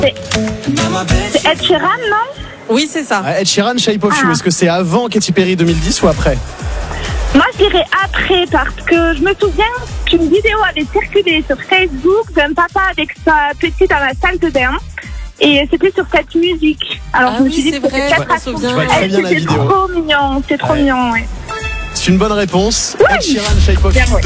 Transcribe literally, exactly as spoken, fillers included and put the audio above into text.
C'est, c'est Ed Sheeran, non? Oui, c'est ça. Ah, Ed Sheeran, Shape of You. Ah. Est-ce que c'est avant Katy Perry deux mille dix ou après? Moi, je dirais après, parce que je me souviens qu'une vidéo avait circulé sur Facebook d'un papa avec sa petite dans la salle de bain. Et c'était sur cette musique. Alors, Ah je me oui, suis dit c'est que vrai, c'était je peut-être me à son- souviens. Je vois très Eh, bien la c'était vidéo. trop mignon, c'est trop Ouais. mignon, ouais. C'est une bonne réponse. Oui. Ed Sheeran, Shape of Bien You. joué.